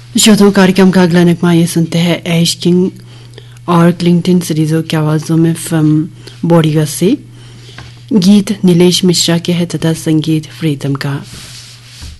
श्रोताओं, कार्यक्रम का अगला नगमा ये सुनते हैं ऐश किंग और क्लिंटन सीरीजों की आवाजों में फिल्म बॉडीगार्ड से। गीत नीलेश मिश्रा के है तथा संगीत प्रीतम का।